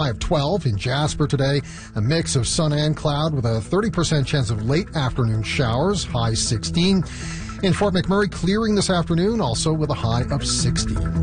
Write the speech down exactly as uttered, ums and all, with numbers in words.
of twelve. In Jasper today, a mix of sun and cloud with a thirty percent chance of late afternoon showers, high sixteen. In Fort McMurray, clearing this afternoon, also with a high of sixty.